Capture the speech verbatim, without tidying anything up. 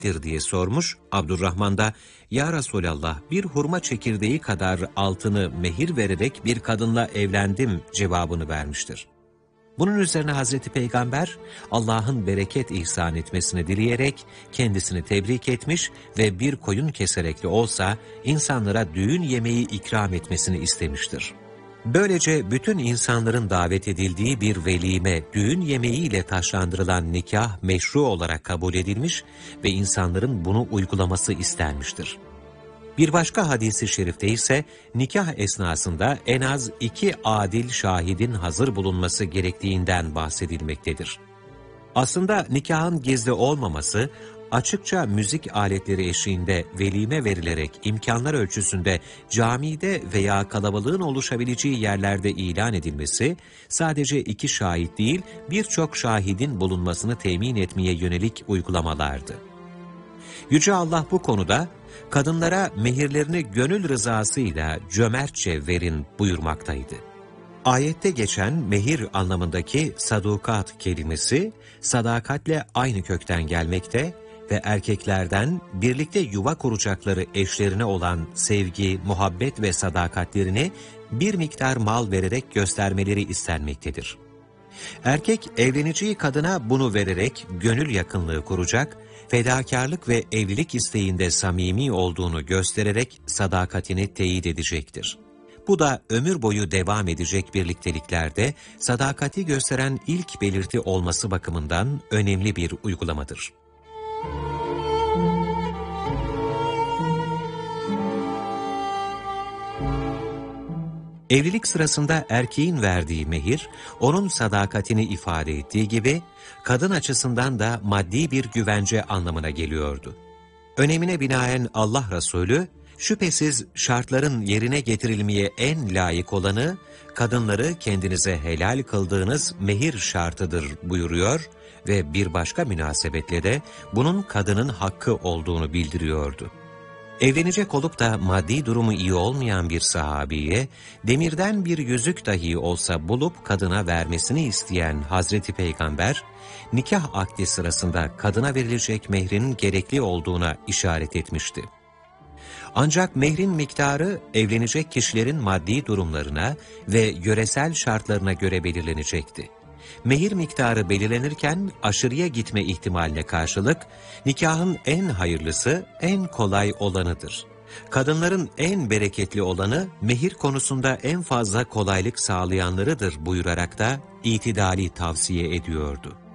nedir diye sormuş. Abdurrahman da ya Resulallah bir hurma çekirdeği kadar altını mehir vererek bir kadınla evlendim cevabını vermiştir. Bunun üzerine Hazreti Peygamber Allah'ın bereket ihsan etmesini dileyerek kendisini tebrik etmiş ve bir koyun keserek de olsa insanlara düğün yemeği ikram etmesini istemiştir. Böylece bütün insanların davet edildiği bir velime, düğün yemeğiyle taşlandırılan nikah meşru olarak kabul edilmiş ve insanların bunu uygulaması istenmiştir. Bir başka hadis-i şerifte ise nikah esnasında en az iki adil şahidin hazır bulunması gerektiğinden bahsedilmektedir. Aslında nikahın gizli olmaması, açıkça müzik aletleri eşliğinde velime verilerek imkanlar ölçüsünde camide veya kalabalığın oluşabileceği yerlerde ilan edilmesi, sadece iki şahit değil birçok şahidin bulunmasını temin etmeye yönelik uygulamalardı. Yüce Allah bu konuda, kadınlara mehirlerini gönül rızasıyla cömertçe verin buyurmaktaydı. Ayette geçen mehir anlamındaki sadukat kelimesi, sadakatle aynı kökten gelmekte ve erkeklerden birlikte yuva kuracakları eşlerine olan sevgi, muhabbet ve sadakatlerini bir miktar mal vererek göstermeleri istenmektedir. Erkek evleneceği kadına bunu vererek gönül yakınlığı kuracak, fedakarlık ve evlilik isteğinde samimi olduğunu göstererek sadakatini teyit edecektir. Bu da ömür boyu devam edecek birlikteliklerde sadakati gösteren ilk belirti olması bakımından önemli bir uygulamadır. Evlilik sırasında erkeğin verdiği mehir, onun sadakatini ifade ettiği gibi, kadın açısından da maddi bir güvence anlamına geliyordu. Önemine binaen Allah Resulü, şüphesiz şartların yerine getirilmeye en layık olanı, kadınları kendinize helal kıldığınız mehir şartıdır buyuruyor ve bir başka münasebetle de bunun kadının hakkı olduğunu bildiriyordu. Evlenecek olup da maddi durumu iyi olmayan bir sahabiye, demirden bir yüzük dahi olsa bulup kadına vermesini isteyen Hazreti Peygamber, nikah akdi sırasında kadına verilecek mehrin gerekli olduğuna işaret etmişti. Ancak mehrin miktarı evlenecek kişilerin maddi durumlarına ve yöresel şartlarına göre belirlenecekti. Mehir miktarı belirlenirken aşırıya gitme ihtimaline karşılık, nikahın en hayırlısı, en kolay olanıdır. Kadınların en bereketli olanı, mehir konusunda en fazla kolaylık sağlayanlarıdır buyurarak da itidali tavsiye ediyordu.